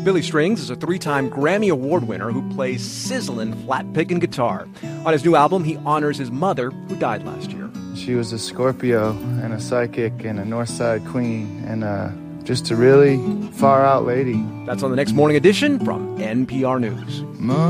Billy Strings is a 3-time Grammy Award winner who plays sizzling flat-picking guitar. On his new album, he honors his mother, who died last year. She was a Scorpio and a psychic and a Northside queen and just a really far-out lady. That's on the next Morning Edition from NPR News.